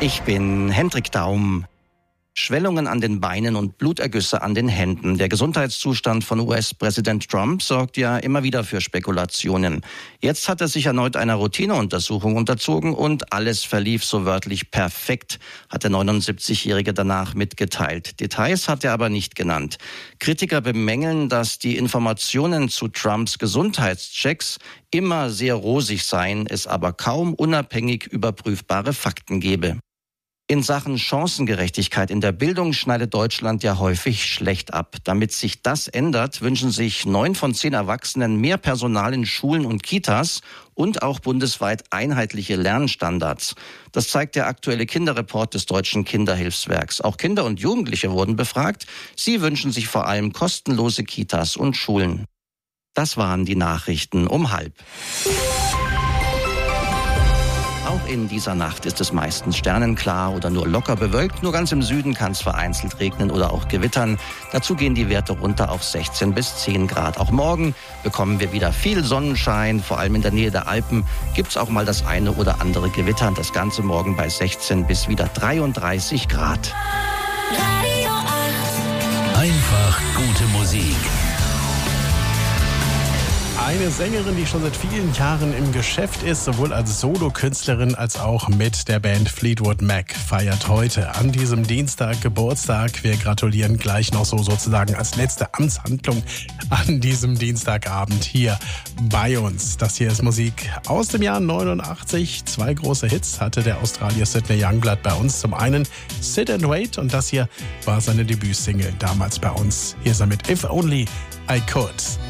Ich bin Hendrik Daum. Schwellungen an den Beinen und Blutergüsse an den Händen. Der Gesundheitszustand von US-Präsident Trump sorgt ja immer wieder für Spekulationen. Jetzt hat er sich erneut einer Routineuntersuchung unterzogen und alles verlief so wörtlich perfekt, hat der 79-Jährige danach mitgeteilt. Details hat er aber nicht genannt. Kritiker bemängeln, dass die Informationen zu Trumps Gesundheitschecks immer sehr rosig seien, es aber kaum unabhängig überprüfbare Fakten gebe. In Sachen Chancengerechtigkeit in der Bildung schneidet Deutschland ja häufig schlecht ab. Damit sich das ändert, wünschen sich 9 von 10 Erwachsenen mehr Personal in Schulen und Kitas und auch bundesweit einheitliche Lernstandards. Das zeigt der aktuelle Kinderreport des Deutschen Kinderhilfswerks. Auch Kinder und Jugendliche wurden befragt. Sie wünschen sich vor allem kostenlose Kitas und Schulen. Das waren die Nachrichten um 12:30. Auch in dieser Nacht ist es meistens sternenklar oder nur locker bewölkt. Nur ganz im Süden kann es vereinzelt regnen oder auch gewittern. Dazu gehen die Werte runter auf 16 bis 10 Grad. Auch morgen bekommen wir wieder viel Sonnenschein. Vor allem in der Nähe der Alpen gibt es auch mal das eine oder andere Gewitter. Das Ganze morgen bei 16 bis wieder 33 Grad. Radio 8. Einfach gute Musik. Eine Sängerin, die schon seit vielen Jahren im Geschäft ist, sowohl als Solokünstlerin als auch mit der Band Fleetwood Mac, feiert heute an diesem Dienstag Geburtstag. Wir gratulieren gleich noch so sozusagen als letzte Amtshandlung an diesem Dienstagabend hier bei uns. Das hier ist Musik aus dem Jahr 89. 2 große Hits hatte der Australier Sidney Youngblood bei uns. Zum einen Sit and Wait und das hier war seine Debütsingle damals bei uns. Hier ist er mit If Only I Could.